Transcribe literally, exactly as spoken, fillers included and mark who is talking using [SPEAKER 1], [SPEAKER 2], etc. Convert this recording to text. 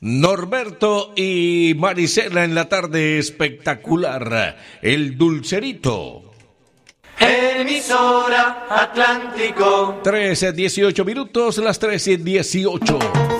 [SPEAKER 1] Norberto y Marisela en la tarde espectacular. El Dulcerito.
[SPEAKER 2] Emisora Atlántico.
[SPEAKER 1] trece dieciocho minutos, las trece dieciocho.